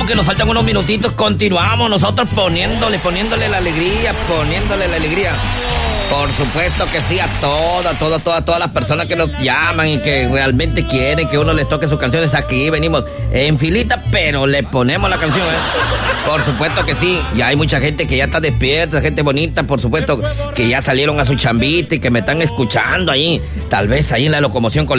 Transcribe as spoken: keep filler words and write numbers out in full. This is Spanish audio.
como que nos faltan unos minutitos. Continuamos nosotros poniéndole, poniéndole la alegría, poniéndole la alegría. Por supuesto que sí, a todas, todas, todas, todas las personas que nos llaman y que realmente quieren que uno les toque sus canciones. Aquí venimos en filita, pero le ponemos la canción, ¿eh? Por supuesto que sí. Y hay mucha gente que ya está despierta, gente bonita, por supuesto, que ya salieron a su chambita y que me están escuchando ahí. Tal vez ahí en la locomoción colectiva.